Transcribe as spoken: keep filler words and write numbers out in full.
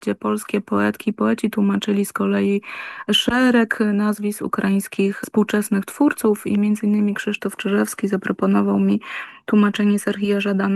gdzie polskie poetki i poeci tłumaczyli z kolei szereg nazwisk ukraińskich współczesnych twórców i między innymi Krzysztof Czyżewski zaproponował mi tłumaczenie Serhija Żadana.